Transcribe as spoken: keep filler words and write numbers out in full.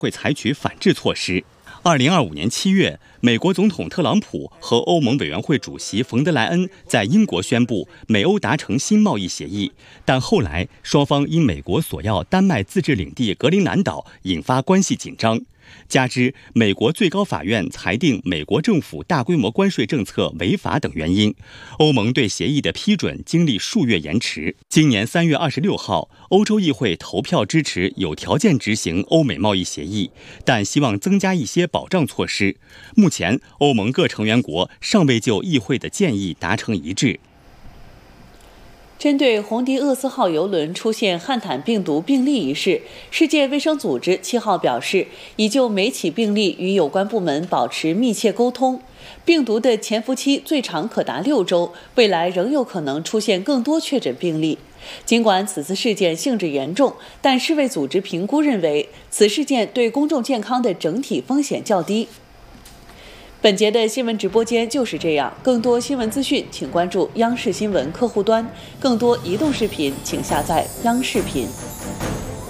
会采取反制措施。二零二五年七月，美国总统特朗普和欧盟委员会主席冯德莱恩在英国宣布美欧达成新贸易协议，但后来双方因美国索要丹麦自治领地格陵兰岛，引发关系紧张。加之美国最高法院裁定美国政府大规模关税政策违法等原因，欧盟对协议的批准经历数月延迟。今年三月二十六号，欧洲议会投票支持有条件执行欧美贸易协议，但希望增加一些保障措施。目前，欧盟各成员国尚未就议会的建议达成一致。 针对红迪厄斯号邮轮出现汉坦病毒病例一事，世界卫生组织七号表示，已就每起病例与有关部门保持密切沟通。病毒的潜伏期最长可达六周，未来仍有可能出现更多确诊病例。尽管此次事件性质严重，但世卫组织评估认为，此事件对公众健康的整体风险较低。本节的新闻直播间就是这样，更多新闻资讯请关注央视新闻客户端，更多移动视频请下载央视频。